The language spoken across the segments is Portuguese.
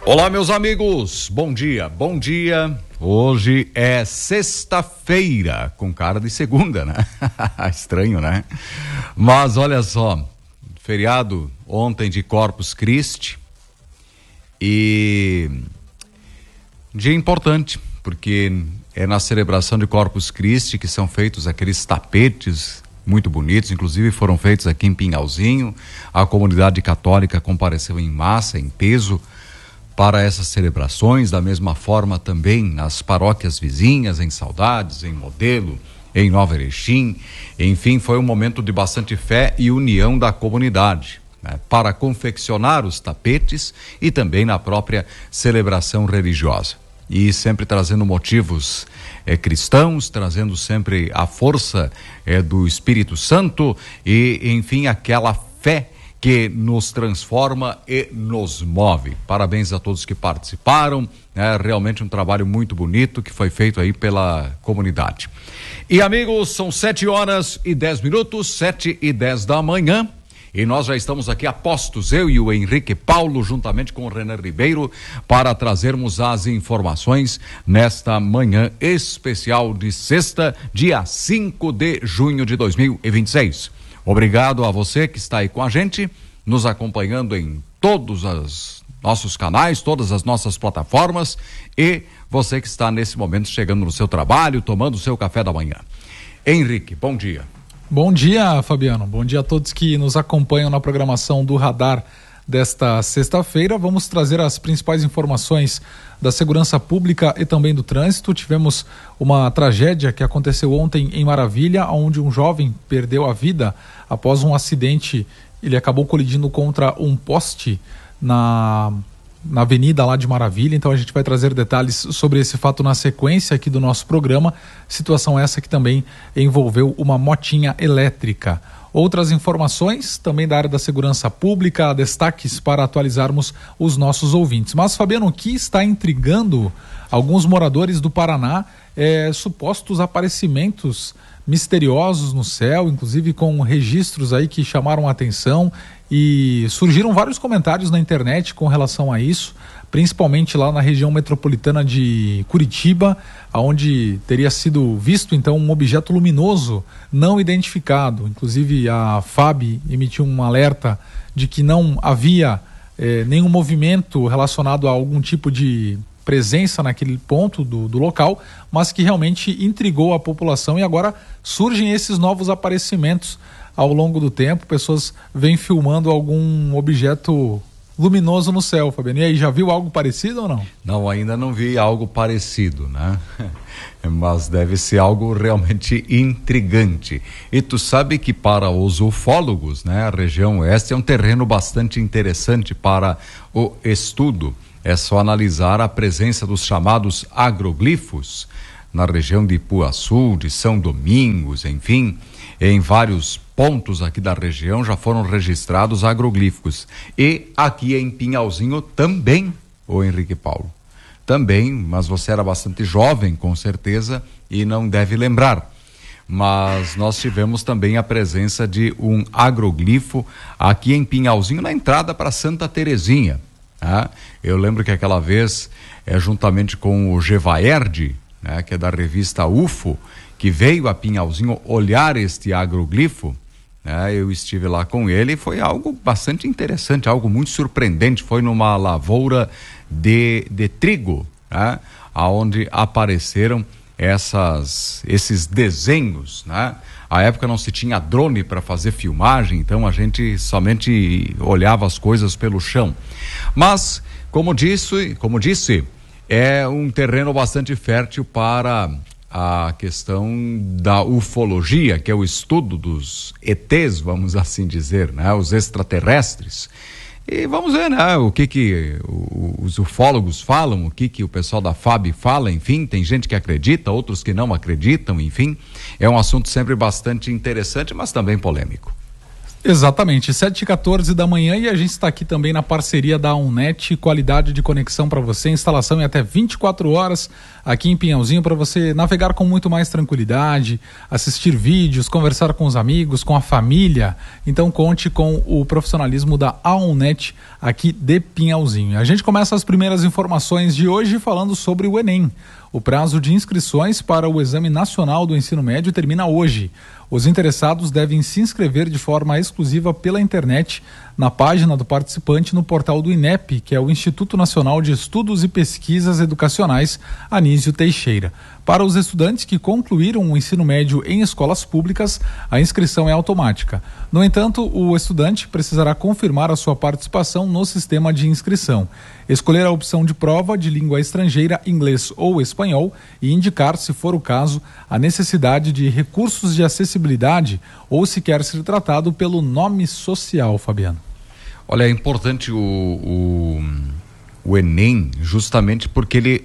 Olá, meus amigos, bom dia, bom dia. Hoje é sexta-feira, com cara de segunda, né? Estranho, né? Mas olha só, feriado ontem de Corpus Christi e dia importante, porque é na celebração de Corpus Christi que são feitos aqueles tapetes muito bonitos, inclusive foram feitos aqui em Pinhalzinho. A comunidade católica compareceu em massa, em peso, para essas celebrações, da mesma forma também nas paróquias vizinhas, em Saudades, em Modelo, em Nova Erechim. Enfim, foi um momento de bastante fé e união da comunidade, né, para confeccionar os tapetes e também na própria celebração religiosa. E sempre trazendo motivos cristãos, trazendo sempre a força do Espírito Santo e, enfim, aquela fé que nos transforma e nos move. Parabéns a todos que participaram, né? Realmente um trabalho muito bonito que foi feito aí pela comunidade. E amigos, são 7h10, 7h10 da manhã, e nós já estamos aqui a postos, eu e o Henrique Paulo, juntamente com o Renan Ribeiro, para trazermos as informações nesta manhã especial de sexta, dia 5 de junho de 2026. Obrigado a você que está aí com a gente, nos acompanhando em todos os nossos canais, todas as nossas plataformas, e você que está nesse momento chegando no seu trabalho, tomando o seu café da manhã. Henrique, bom dia. Bom dia, Fabiano. Bom dia a todos que nos acompanham na programação do Radar desta sexta-feira. Vamos trazer as principais informações da segurança pública e também do trânsito. Tivemos uma tragédia que aconteceu ontem em Maravilha, onde um jovem perdeu a vida após um acidente. Ele acabou colidindo contra um poste na avenida lá de Maravilha. Então a gente vai trazer detalhes sobre esse fato na sequência aqui do nosso programa. Situação essa que também envolveu uma motinha elétrica. Outras informações também da área da segurança pública, destaques para atualizarmos os nossos ouvintes. Mas, Fabiano, o que está intrigando alguns moradores do Paraná supostos aparecimentos misteriosos no céu, inclusive com registros aí que chamaram a atenção, e surgiram vários comentários na internet com relação a isso, principalmente lá na região metropolitana de Curitiba, onde teria sido visto então um objeto luminoso não identificado. Inclusive a FAB emitiu um alerta de que não havia nenhum movimento relacionado a algum tipo de presença naquele ponto do local, mas que realmente intrigou a população, e agora surgem esses novos aparecimentos ao longo do tempo. Pessoas vêm filmando algum objeto luminoso no céu, Fabiano. E aí, já viu algo parecido ou não? Não, ainda não vi algo parecido, né? Mas deve ser algo realmente intrigante. E tu sabe que para os ufólogos, né, a região oeste é um terreno bastante interessante para o estudo. É só analisar a presença dos chamados agroglifos na região de Ipuaçu, de São Domingos, enfim, em vários pontos aqui da região já foram registrados agroglifos. E aqui em Pinhalzinho também, o Henrique Paulo. Também, mas você era bastante jovem, com certeza, e não deve lembrar. Mas nós tivemos também a presença de um agroglifo aqui em Pinhalzinho, na entrada para Santa Terezinha. Tá? Eu lembro que aquela vez, juntamente com o Gevaerd, né, que é da revista UFO, que veio a Pinhalzinho olhar este agroglifo, né, eu estive lá com ele e foi algo bastante interessante, algo muito surpreendente. Foi numa lavoura de trigo, né, onde apareceram esses desenhos, né? À época não se tinha drone para fazer filmagem, então a gente somente olhava as coisas pelo chão. Mas, como disse, é um terreno bastante fértil para a questão da ufologia, que é o estudo dos ETs, vamos assim dizer, né? Os extraterrestres. E vamos ver, né, o que os ufólogos falam, o que o pessoal da FAB fala, enfim, tem gente que acredita, outros que não acreditam, enfim, é um assunto sempre bastante interessante, mas também polêmico. Exatamente, 7h14 da manhã, e a gente está aqui também na parceria da Unnet, qualidade de conexão para você, instalação em até 24 horas aqui em Pinhalzinho, para você navegar com muito mais tranquilidade, assistir vídeos, conversar com os amigos, com a família. Então conte com o profissionalismo da Unnet aqui de Pinhalzinho. A gente começa as primeiras informações de hoje falando sobre o Enem. O prazo de inscrições para o Exame Nacional do Ensino Médio termina hoje. Os interessados devem se inscrever de forma exclusiva pela internet na página do participante no portal do INEP, que é o Instituto Nacional de Estudos e Pesquisas Educacionais, Anísio Teixeira. Para os estudantes que concluíram o ensino médio em escolas públicas, a inscrição é automática. No entanto, o estudante precisará confirmar a sua participação no sistema de inscrição, escolher a opção de prova de língua estrangeira, inglês ou espanhol, e indicar, se for o caso, a necessidade de recursos de acessibilidade ou se quer ser tratado pelo nome social, Fabiano. Olha, é importante o Enem, justamente porque ele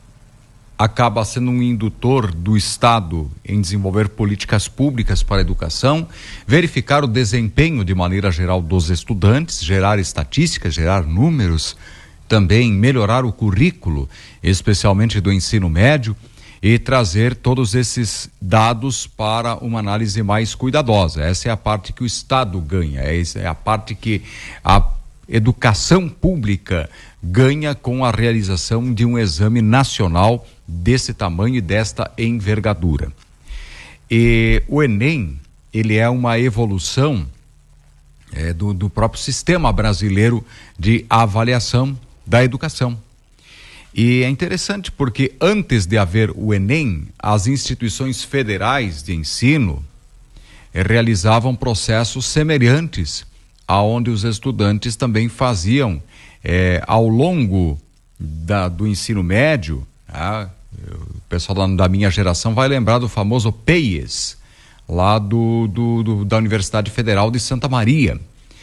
acaba sendo um indutor do Estado em desenvolver políticas públicas para a educação, verificar o desempenho de maneira geral dos estudantes, gerar estatísticas, gerar números, também melhorar o currículo, especialmente do ensino médio, e trazer todos esses dados para uma análise mais cuidadosa. Essa é a parte que o Estado ganha, essa é a parte que a educação pública ganha com a realização de um exame nacional desse tamanho e desta envergadura. E o Enem, ele é uma evolução do próprio sistema brasileiro de avaliação da educação. E é interessante porque antes de haver o Enem, as instituições federais de ensino realizavam processos semelhantes, aonde os estudantes também faziam ao longo do ensino médio. O pessoal da minha geração vai lembrar do famoso PEIES, lá da Universidade Federal de Santa Maria,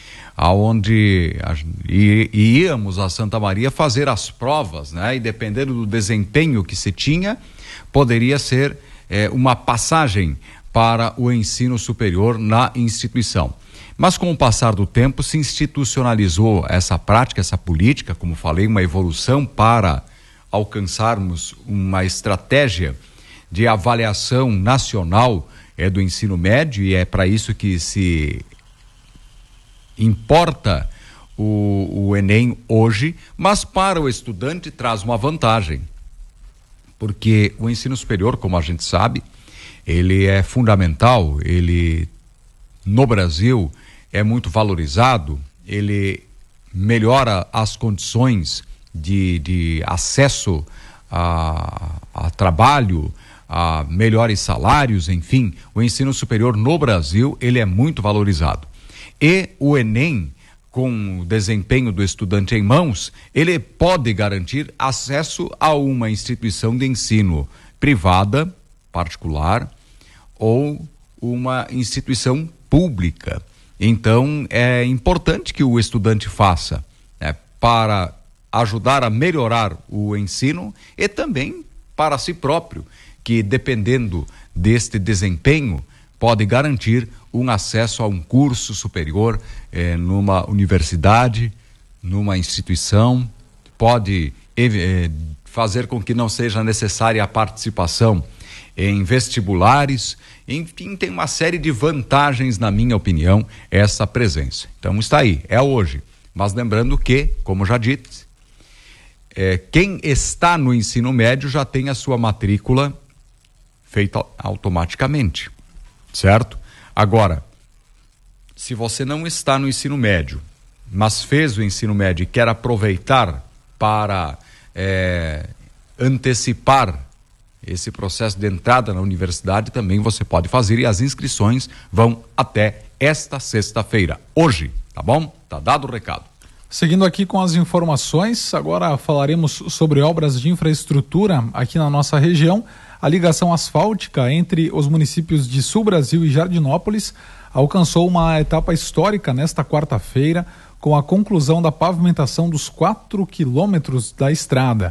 aonde íamos a Santa Maria fazer as provas, né? E dependendo do desempenho que se tinha, poderia ser uma passagem para o ensino superior na instituição. Mas com o passar do tempo se institucionalizou essa prática, essa política, como falei, uma evolução para alcançarmos uma estratégia de avaliação nacional do ensino médio, e é para isso que se importa o Enem hoje, mas para o estudante traz uma vantagem, porque o ensino superior, como a gente sabe, ele é fundamental, ele no Brasil é muito valorizado, ele melhora as condições de acesso a trabalho, a melhores salários, enfim, o ensino superior no Brasil, ele é muito valorizado. E o Enem, com o desempenho do estudante em mãos, ele pode garantir acesso a uma instituição de ensino privada, particular, ou uma instituição pública. Então, é importante que o estudante faça, para ajudar a melhorar o ensino e também para si próprio, que dependendo deste desempenho, pode garantir um acesso a um curso superior numa universidade, numa instituição, pode fazer com que não seja necessária a participação em vestibulares, enfim, tem uma série de vantagens, na minha opinião, essa presença. Então está aí, é hoje. Mas lembrando que, como já disse, quem está no ensino médio já tem a sua matrícula feita automaticamente, certo? Agora, se você não está no ensino médio, mas fez o ensino médio e quer aproveitar para antecipar esse processo de entrada na universidade, também você pode fazer, e as inscrições vão até esta sexta-feira, hoje, tá bom? Tá dado o recado. Seguindo aqui com as informações, agora falaremos sobre obras de infraestrutura aqui na nossa região. A ligação asfáltica entre os municípios de Sul Brasil e Jardinópolis alcançou uma etapa histórica nesta quarta-feira, com a conclusão da pavimentação dos 4 quilômetros da estrada.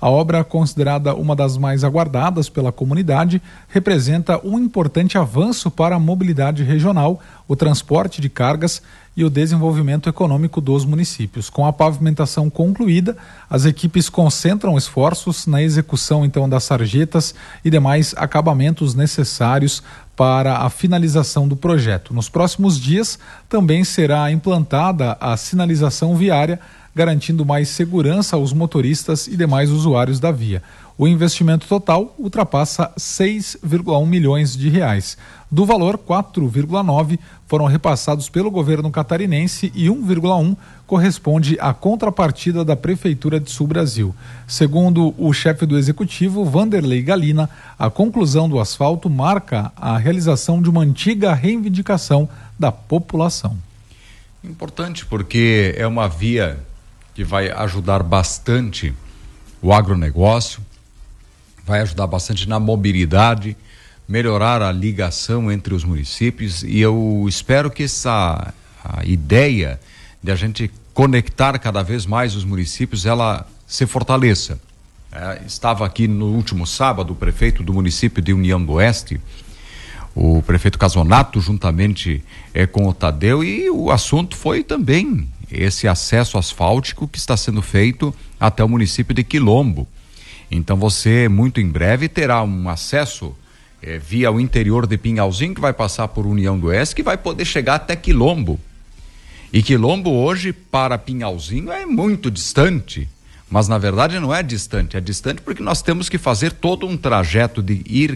A obra, considerada uma das mais aguardadas pela comunidade, representa um importante avanço para a mobilidade regional, o transporte de cargas e o desenvolvimento econômico dos municípios. Com a pavimentação concluída, as equipes concentram esforços na execução então das sarjetas e demais acabamentos necessários para a finalização do projeto. Nos próximos dias também será implantada a sinalização viária, garantindo mais segurança aos motoristas e demais usuários da via. O investimento total ultrapassa 6,1 milhões de reais. Do valor, 4,9 foram repassados pelo governo catarinense e 1,1 corresponde à contrapartida da Prefeitura de Sul Brasil. Segundo o chefe do executivo, Vanderlei Galina, a conclusão do asfalto marca a realização de uma antiga reivindicação da população. Importante porque é uma via que vai ajudar bastante o agronegócio, vai ajudar bastante na mobilidade, melhorar a ligação entre os municípios, e eu espero que a ideia de a gente conectar cada vez mais os municípios, ela se fortaleça. Estava aqui no último sábado o prefeito do município de União do Oeste, o prefeito Casonato, juntamente com o Tadeu, e o assunto foi também esse acesso asfáltico que está sendo feito até o município de Quilombo. Então você muito em breve terá um acesso via o interior de Pinhalzinho, que vai passar por União do Oeste, que vai poder chegar até Quilombo. E Quilombo hoje para Pinhalzinho é muito distante, mas na verdade não é distante porque nós temos que fazer todo um trajeto de ir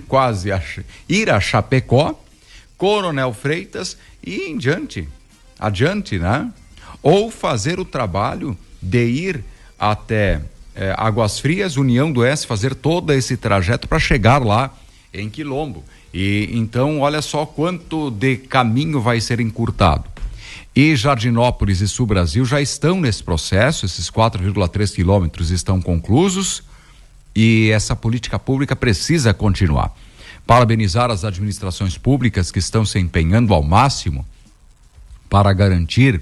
a Chapecó, Coronel Freitas e em adiante, né? Ou fazer o trabalho de ir até Águas Frias, União do Oeste, fazer todo esse trajeto para chegar lá em Quilombo. E então olha só quanto de caminho vai ser encurtado. E Jardinópolis e Sul Brasil já estão nesse processo, esses 4,3 quilômetros estão conclusos e essa política pública precisa continuar. Parabenizar as administrações públicas que estão se empenhando ao máximo para garantir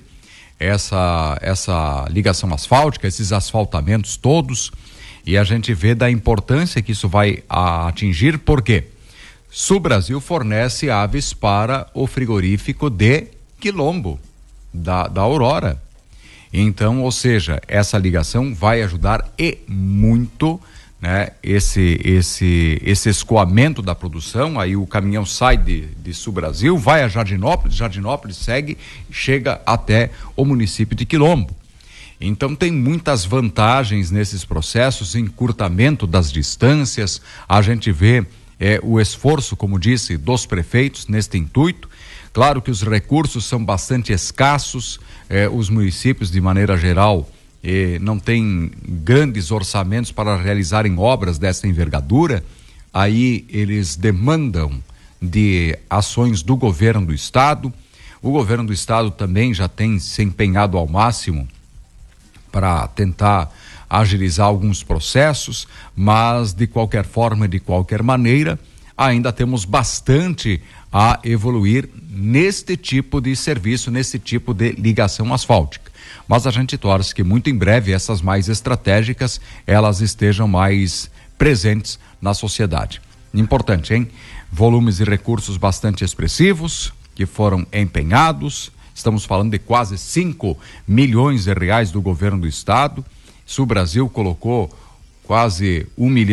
essa ligação asfáltica, esses asfaltamentos todos, e a gente vê da importância que isso vai atingir, porque Sul Brasil fornece aves para o frigorífico de Quilombo, da Aurora. Então, ou seja, essa ligação vai ajudar e muito, né, esse escoamento da produção. Aí o caminhão sai de Sul Brasil, vai a Jardinópolis segue, chega até o município de Quilombo. Então tem muitas vantagens nesses processos, encurtamento das distâncias. A gente vê o esforço, como disse, dos prefeitos neste intuito. Claro que os recursos são bastante escassos, os municípios de maneira geral não têm grandes orçamentos para realizarem obras dessa envergadura. Aí eles demandam de ações do governo do estado. O governo do estado também já tem se empenhado ao máximo para tentar agilizar alguns processos, mas de qualquer forma, de qualquer maneira, ainda temos bastante a evoluir neste tipo de serviço, nesse tipo de ligação asfáltica. Mas a gente torce que muito em breve essas mais estratégicas, elas estejam mais presentes na sociedade. Importante, hein? Volumes de recursos bastante expressivos que foram empenhados. Estamos falando de quase 5 milhões de reais do governo do estado. Sul Brasil colocou quase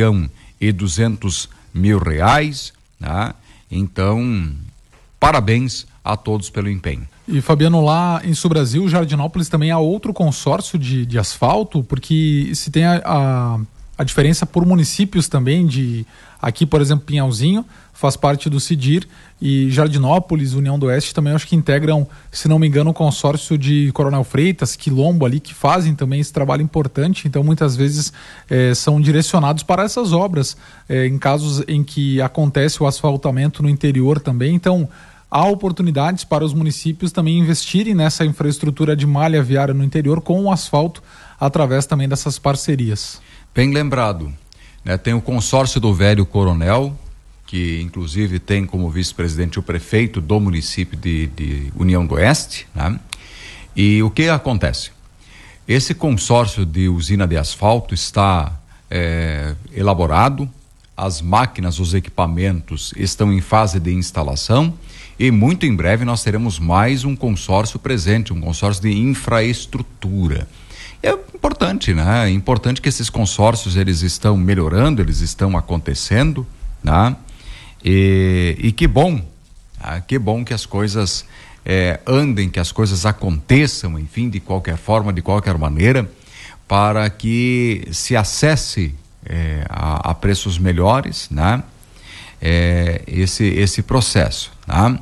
1.200.000 reais, né? Então, parabéns a todos pelo empenho. E Fabiano, lá em Sul Brasil, Jardinópolis também há outro consórcio de asfalto, porque se tem a diferença por municípios também, aqui, por exemplo, Pinhalzinho faz parte do CIDIR e Jardinópolis, União do Oeste também acho que integram, se não me engano, o consórcio de Coronel Freitas, Quilombo ali, que fazem também esse trabalho importante. Então muitas vezes são direcionados para essas obras, em casos em que acontece o asfaltamento no interior também. Então há oportunidades para os municípios também investirem nessa infraestrutura de malha viária no interior com o asfalto, através também dessas parcerias. Bem lembrado, né? Tem o consórcio do Velho Coronel, que inclusive tem como vice-presidente o prefeito do município de União do Oeste, né? E o que acontece? Esse consórcio de usina de asfalto está elaborado, as máquinas, os equipamentos estão em fase de instalação e muito em breve nós teremos mais um consórcio presente, um consórcio de infraestrutura. É importante, né? É importante que esses consórcios eles estão melhorando, eles estão acontecendo, né? E que bom, que bom que as coisas andem, que as coisas aconteçam, enfim, de qualquer forma, de qualquer maneira, para que se acesse a preços melhores, né? Esse processo, né?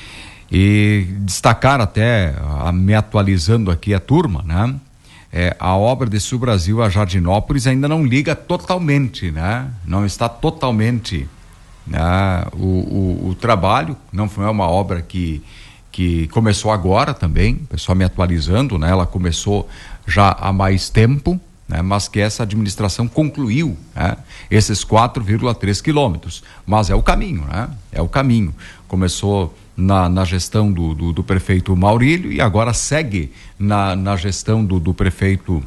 E destacar até, me atualizando aqui a turma, né? A obra de Sul Brasil a Jardinópolis ainda não liga totalmente, né? Não está totalmente, né? O trabalho não foi uma obra que começou agora também, o pessoal me atualizando, né? Ela começou já há mais tempo, né? Mas que essa administração concluiu, né? Esses 4,3 quilômetros, mas é o caminho, né? É o caminho. Começou na gestão do prefeito Maurílio e agora segue na gestão do prefeito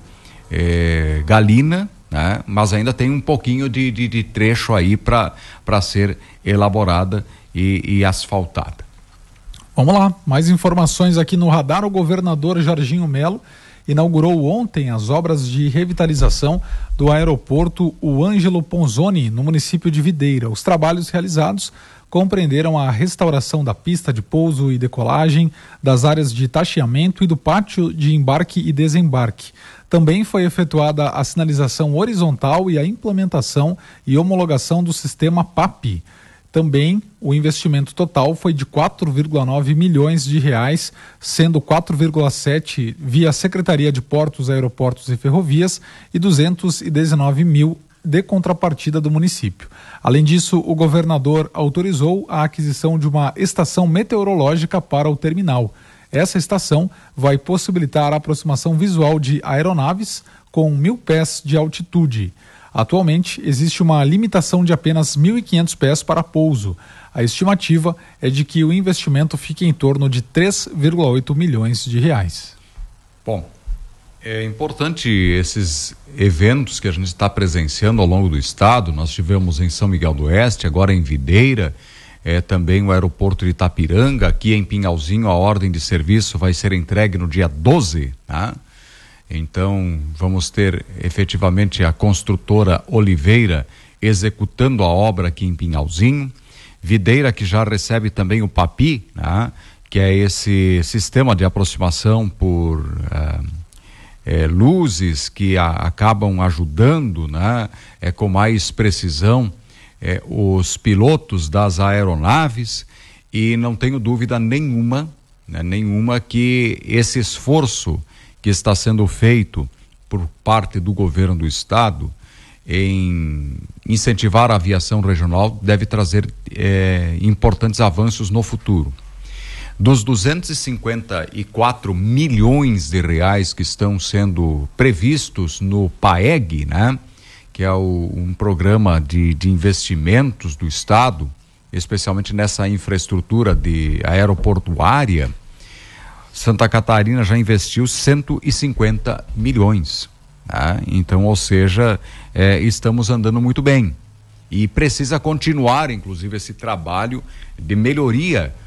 Galina, né? Mas ainda tem um pouquinho de trecho aí para ser elaborada e asfaltada. Vamos lá, mais informações aqui no radar. O governador Jorginho Melo inaugurou ontem as obras de revitalização do aeroporto Ângelo Ponzoni, no município de Videira. Os trabalhos realizados compreenderam a restauração da pista de pouso e decolagem, das áreas de taxiamento e do pátio de embarque e desembarque. Também foi efetuada a sinalização horizontal e a implementação e homologação do sistema PAP. Também o investimento total foi de 4,9 milhões de reais, sendo 4,7 via Secretaria de Portos, Aeroportos e Ferrovias e 219 mil de contrapartida do município. Além disso, o governador autorizou a aquisição de uma estação meteorológica para o terminal. Essa estação vai possibilitar a aproximação visual de aeronaves com 1.000 pés de altitude. Atualmente, existe uma limitação de apenas 1.500 pés para pouso. A estimativa é de que o investimento fique em torno de 3,8 milhões de reais. Bom, é importante esses eventos que a gente está presenciando ao longo do estado. Nós tivemos em São Miguel do Oeste, agora em Videira, também o aeroporto de Itapiranga. Aqui em Pinhalzinho a ordem de serviço vai ser entregue no dia 12, né? Então vamos ter efetivamente a construtora Oliveira executando a obra aqui em Pinhalzinho. Videira, que já recebe também o PAPI, né? Que é esse sistema de aproximação por luzes que acabam ajudando, né? Com mais precisão os pilotos das aeronaves, e não tenho dúvida nenhuma, né? Nenhuma que esse esforço que está sendo feito por parte do governo do estado em incentivar a aviação regional deve trazer importantes avanços no futuro. Dos 254 milhões de reais que estão sendo previstos no PAEG, né? Que é um programa de investimentos do estado, especialmente nessa infraestrutura aeroportuária, Santa Catarina já investiu 150 milhões. Tá? Então, ou seja, estamos andando muito bem. E precisa continuar, inclusive, esse trabalho de melhoria